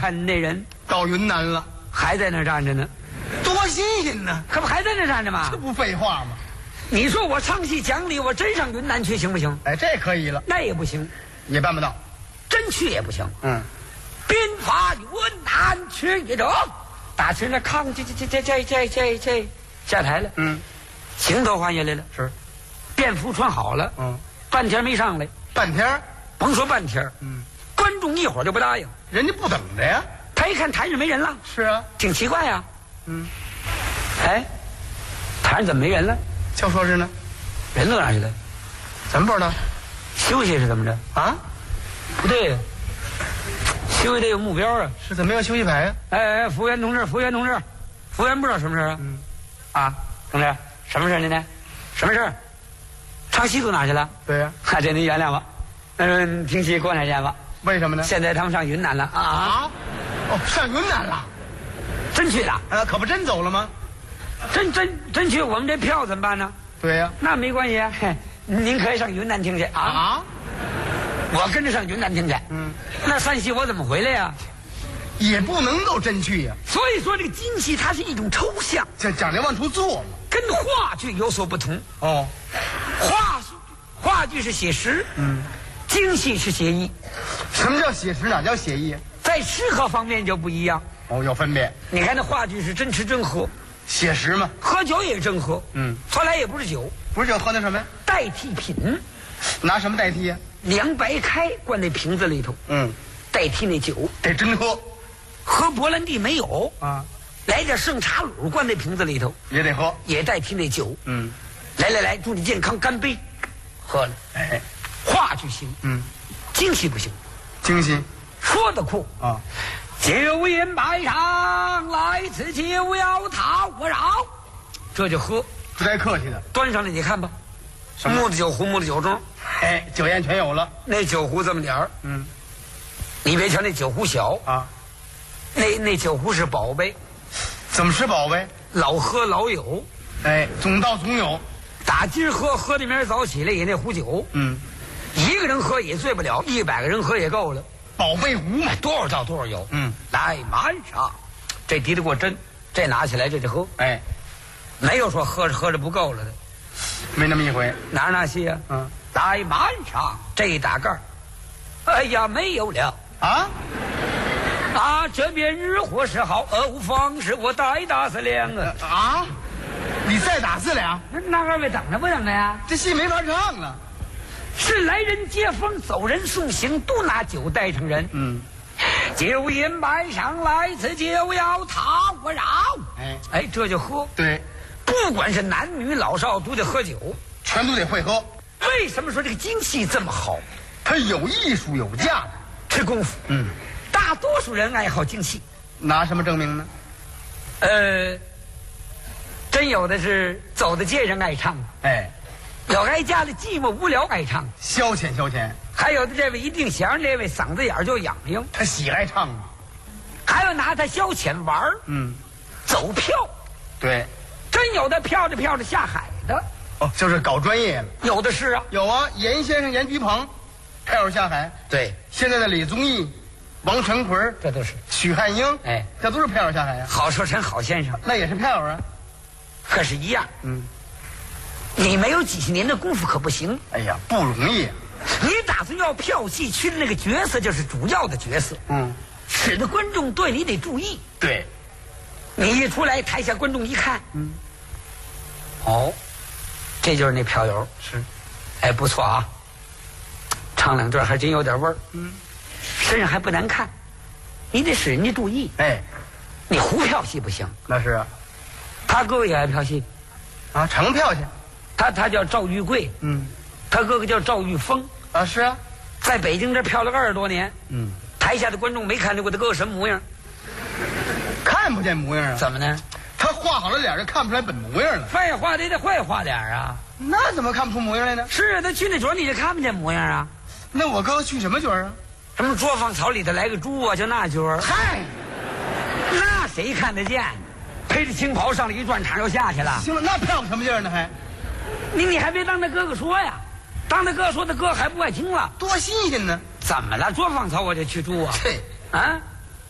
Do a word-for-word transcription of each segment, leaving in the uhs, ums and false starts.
看那人到云南了， 还在那儿站着呢， 多新鲜呢！ 可不还在那儿站着吗？ 这不废话吗？ 你说我唱戏讲理，我真上云南去行不行？ 哎，这可以了， 那也不行， 也办不到。 真去也不行。 嗯， 兵发云南去一征，打起那炕，这这这这这这这这下台了。 嗯， 行头换下来了， 是， 便服穿好了。 嗯， 半天没上来， 半天， 甭说半天， 嗯， 观众一会儿就不答应。 人家不等着呀。 他一看台上没人了， 是啊， 挺奇怪呀。 嗯， 哎，台上怎么没人了？ 就说是呢， 人都哪去了？ 咱们不知道。 休息是怎么着？ 啊， 不对呀，休息得有目标啊。 是怎么没有休息牌呀？ 哎哎，服务员同志，服务员同志，服务员不知道什么事啊？ 嗯， 啊，同志，什么事呢？呢？什么事？唱戏都哪去了？ 对呀。 哈，这您原谅吧。嗯，听戏过两天吧。 为什么呢？ 现在他们上云南了啊！ 啊，哦，上云南了。 真去了？ 啊，可不真走了吗？ 真真真去，我们这票怎么办呢？ 对呀。 那没关系啊，嘿，您可以上云南听去啊！ 啊， 我跟着上云南听去。 嗯， 那散戏我怎么回来呀？ 也不能够真去呀。 所以说，这个京戏它是一种抽象， 这讲究往出做嘛。 跟话剧有所不同。 哦， 话话剧是写实， 嗯， 京戏是写意， 什么叫写实？哪叫写意？ 在吃喝方面就不一样。 哦，有分别。 你看那话剧是真吃真喝， 写实嘛。 喝酒也是真喝， 嗯， 后来也不是酒， 不是就喝那什么呀？ 代替品， 拿什么代替呀？ 凉白开灌那瓶子里头， 嗯， 代替那酒。 得真喝喝勃兰地没有啊， 来点圣茶卤灌那瓶子里头， 也得喝。 也代替那酒。 嗯， 来来来，祝你健康，干杯！喝了。 哎， 话剧行， 嗯， 京戏不行， 京戏说得酷啊。 酒宴摆上，来此酒要讨我饶，这就喝。 不带客气的。 端上来你看吧， 什么木的酒壶，木的酒盅， 哎，酒宴全有了。 那酒壶这么点儿， 嗯， 你别瞧那酒壶小啊， 那那酒壶是宝贝， 怎么吃饱呗？ 老喝老有。 哎，总到总有。 打今儿喝，喝的明儿早起来也那壶酒， 嗯， 一个人喝也醉不了，一百个人喝也够了。 宝贝壶嘛， 多少倒多少有。 嗯， 来满上，这敌得过针，这拿起来这就喝。 哎， 没有说喝着喝着不够了的， 没那么一回。 哪儿那些啊？ 嗯， 来满上，这一打盖儿，哎呀没有了啊啊！这边日火是好，俄无方是我代打四两啊！ 啊！你再打四两， 那那二位等着不等着呀？ 这戏没法唱了。 是来人接风，走人送行，都拿酒带上人。 嗯， 酒宴摆上来，此酒要讨我饶。 哎哎，这就喝。 对， 不管是男女老少，都得喝酒。 全都得会喝。 为什么说这个京戏这么好？ 它有艺术有价值， 吃功夫。 嗯， 大多数人爱好京戏， 拿什么证明呢？ 呃，真有的是走在街上爱唱， 哎， 有挨家里寂寞无聊爱唱， 消遣消遣。 还有的这位一定响，这位嗓子眼儿就痒痒， 他喜爱唱啊。 还有拿它消遣玩儿， 嗯， 走票。 对。 真有的飘着飘着下海的， 哦，就是搞专业了。 有的是啊。 有啊，严先生严菊鹏，漂着下海。 对， 现在的李宗义、王成奎， 这都是许汉英， 哎， 这都是漂着下海呀、 好说成好先生， 那也是漂啊。 可是一样。 嗯， 你没有几十年的功夫可不行。 哎呀，不容易、啊。 你打算要票戏区的那个角色就是主要的角色， 嗯， 使得观众对你得注意。 对， 你一出来，台下观众一看， 嗯， 哦，这就是那票友， 是， 哎，不错啊，唱两段还真有点味儿， 嗯， 身上还不难看，你得使人家注意。 哎， 你胡票戏不行。 那是啊， 他哥哥也爱票戏， 啊，成票去。 他他叫赵玉贵， 嗯， 他哥哥叫赵玉峰， 啊，是啊， 在北京这票了二十多年， 嗯， 台下的观众没看见过他哥哥什么模样。 看不见模样啊。 怎么呢？ 他画好了脸就看不出来本模样了。 废话，得得会画脸啊。 那怎么看不出模样来呢？ 是啊，他去那角你就看不见模样啊。 那我哥去什么角啊？ 什么作坊草里头来个猪啊，就那角儿。 嗨， 那谁看得见？披着青袍上了一转场又下去了。 行了，那票什么劲儿呢？还你你还别当他哥哥说呀，当他哥说，他哥还不爱听了。 多新鲜呢！ 怎么了？作坊草我就去猪啊？ 对， 啊，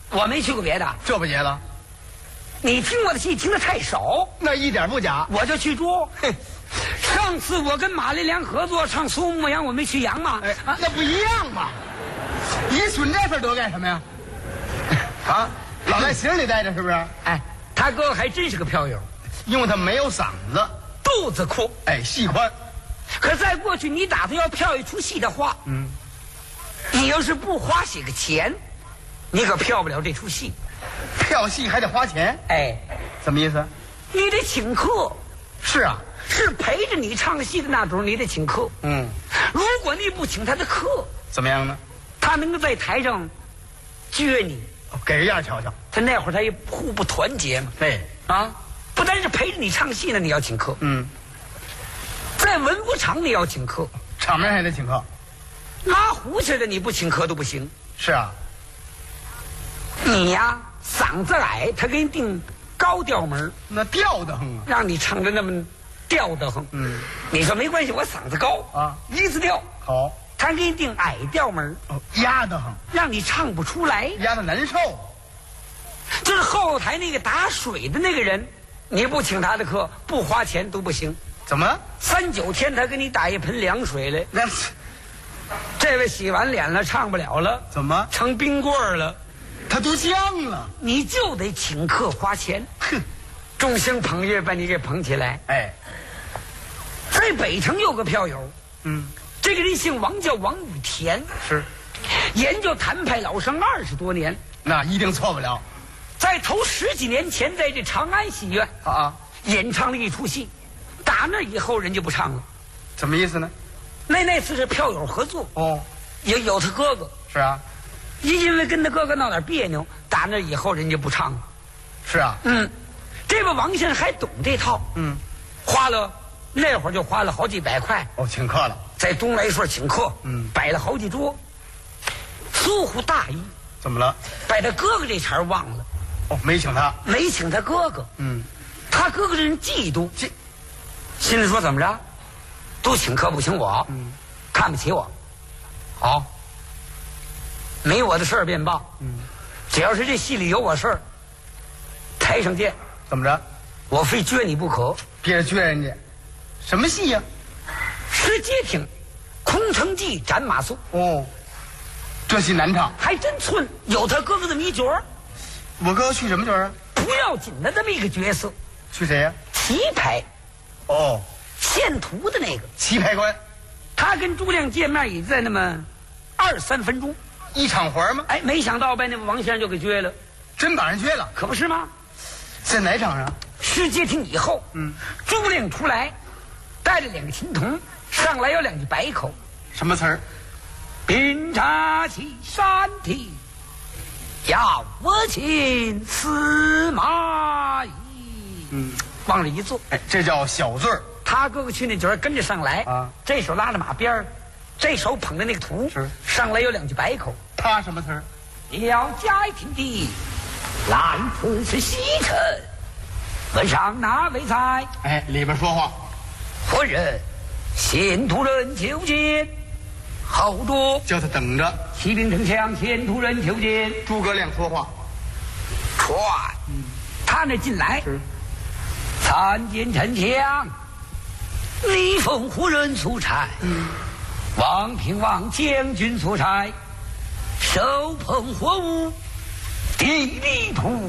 我没去过别的， 这不结了？ 你听我的戏听得太少， 那一点不假。 我就去捉。上次我跟马连良合作唱《苏牧羊》，我没去阳嘛？ 哎，啊、那不一样嘛！你损这份得干什么呀？啊，老在心里待着是不是？ 哎，他哥还真是个票友， 因为他没有嗓子， 肚子阔， 哎，戏宽。 可在过去，你打算要票一出戏的话，嗯，你要是不花些个钱，你可票不了这出戏。 票戏还得花钱？ 哎， 什么意思？ 你得请客。 是啊， 是陪着你唱戏的那种，你得请客。 嗯， 如果你不请他的客， 怎么样呢？ 他能够在台上撅你， 给人样瞧瞧。 他那会儿他也互不团结嘛。 对啊，不单是陪着你唱戏呢，你要请客。 嗯， 在文武场你要请客， 场面还得请客。 拉胡琴的你不请客都不行。 是啊， 你呀嗓子矮，他给你定高调门， 那吊得很啊， 让你唱的那么吊得很。嗯，你说没关系，我嗓子高啊， 一字调好。 他给你定矮调门， 哦，压得很， 让你唱不出来， 压得难受。 就是后台那个打水的那个人，你不请他的客，不花钱都不行。 怎么？ 三九天他给你打一盆凉水来， 那这位洗完脸了，唱不了了， 怎么成冰棍儿了？ 他都僵了， 你就得请客花钱。 哼， 众星捧月把你给捧起来。 哎， 在北城有个票友， 嗯， 这个人姓王，叫王雨田， 是研究谭派老生二十多年， 那一定错不了。 在头十几年前，在这长安戏院啊演唱了一出戏，打那以后人就不唱了。 什么意思呢？ 那那次是票友合作， 哦， 有有他哥哥， 是啊， 因为跟他哥哥闹点别扭，打那以后人家不唱了。 是啊， 嗯，这个王先生还懂这套， 嗯， 花了那会儿就花了好几百块， 哦，请客了， 在东来顺请客， 嗯， 摆了好几桌，疏忽大意， 怎么了？ 把他哥哥这茬忘了， 哦，没请他， 没请他哥哥， 嗯， 他哥哥这人嫉妒， 这心里说怎么着，都请客不请我，嗯，看不起我，好，没我的事儿便罢，嗯，只要是这戏里有我事儿，台上见， 怎么着？ 我非撅你不可。 别撅人家，什么戏呀、 石阶亭，空城计斩马谡。 哦，这戏难唱， 还真寸，有他哥哥这么一角儿， 我哥去什么角啊？ 不要紧的这么一个角色， 去谁呀、 棋牌哦， 献图的那个。 棋牌官， 他跟诸葛亮见面也在那么二三分钟， 一场活吗？ 哎，没想到把那个王先生就给撅了， 真把人撅了， 可不是吗？ 在哪场上？ 石阶亭以后，嗯，诸葛亮出来，带着两个琴童，上来有两句白口， 什么词儿？ 兵插起山体，要我擒司马懿。嗯，往这一坐， 哎，这叫小字儿。 他哥哥去那角儿跟着上来啊， 这手拉着马鞭儿，这手捧着那个图， 是上来有两句白口。 他什么词儿？ 要家庭的来此是西城，问上哪位在？ 哎，里边说话。 何人？先途人求见。后着叫他等着。 骑兵城墙，先途人求见。 诸葛亮说话。 传，嗯，他那进来是参见丞相，你奉何人出差？嗯，王平王将军出差，手捧货物，地理图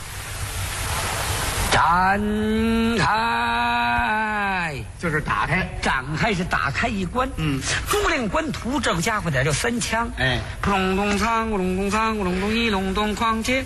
展开， 就是打开， 展开是打开一关。嗯，诸葛亮观图，这个家伙点就三枪。 哎， 咕隆咚仓，咕隆咚仓，咕隆咚一隆咚哐切。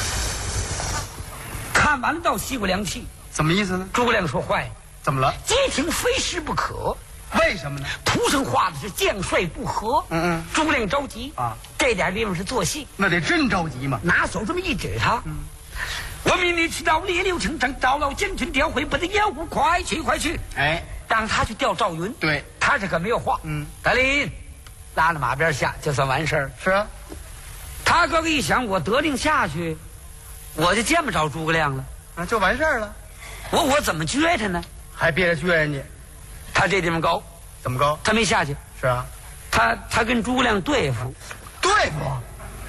看完了倒吸过凉气， 什么意思呢？ 诸葛亮说坏， 怎么了？ 街亭非失不可。 为什么呢？ 图上画的是将帅不和。 嗯嗯， 诸葛亮着急啊， 这点地方是做戏， 那得真着急嘛。 拿手这么一指他，嗯，我命你去到列六城城找老将军调回，不得掩护，快去快去。 哎， 让他去调赵云。 对， 他这可没有话。嗯，德林拉着马鞭下，就算完事儿。 是啊， 他哥哥一想，我得令下去，我就见不着诸葛亮了， 啊，就完事儿了。 我我怎么撅他呢？ 还憋着撅人家， 他这地方高， 怎么高？ 他没下去。 是啊， 他他跟诸葛亮对付， 对付，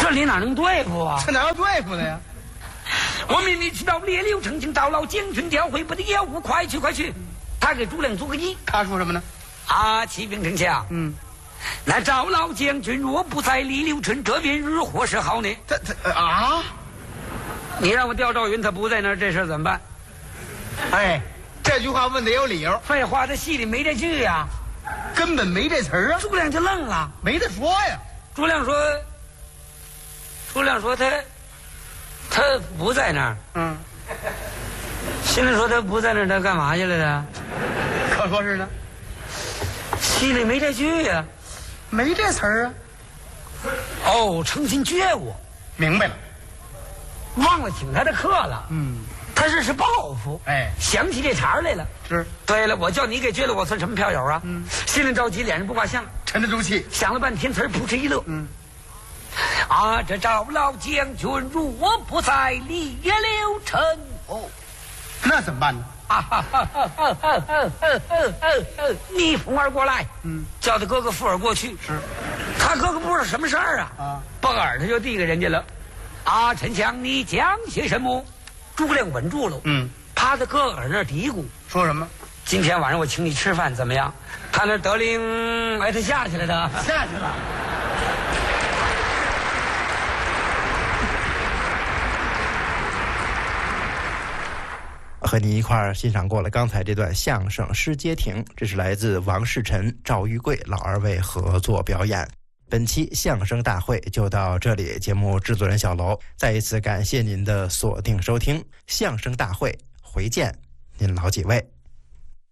这你哪能对付啊？ 这哪有对付的呀？ 我命你去到列刘成京到老将军调回部的业务，快去快去！他给诸亮做个揖。 他说什么呢？ 啊，启禀丞相， 嗯， 那赵老将军若不在李柳春这边，如何是好呢？ 他他啊！ 你让我调赵云，他不在那儿，这事怎么办？ 哎，这句话问的有理由。 废话，这戏里没这句呀、 啊，根本没这词儿啊！ 诸亮就愣了， 没得说呀。 诸亮说：“诸亮说他他不在那儿。” 嗯。 心里说他不在那儿，他干嘛去了他？ 可说是呢。 戏里没这句呀、啊， 没这词儿啊。 哦，诚心觉悟， 明白了。 忘了请他的客了。 嗯。 他这是报复。哎，想起这茬来了。 是。 对了，我叫你给撅了，我算什么票友啊？嗯。心里着急，脸上不挂相， 沉得住气。 想了半天，词儿扑哧一乐。 嗯。 啊，这赵老将军若不在，李柳成哦， 那怎么办呢？ 啊哈哈哈哈哈哈！逆风而过来，嗯，叫他哥哥附耳过去。 是， 他哥哥不知道什么事儿啊，啊，把耳朵就递给人家了。啊，丞相，你讲些什么？诸葛亮稳住了，嗯，趴在哥哥耳那儿嘀咕， 说什么？ 今天晚上我请你吃饭，怎么样？他那得令，哎，他下去了的， 下去了。 和你一块儿欣赏过了刚才这段相声《诗街亭》，这是来自王世臣、赵玉贵老二位合作表演。本期相声大会就到这里，节目制作人小楼再一次感谢您的锁定收听，相声大会回见您老几位。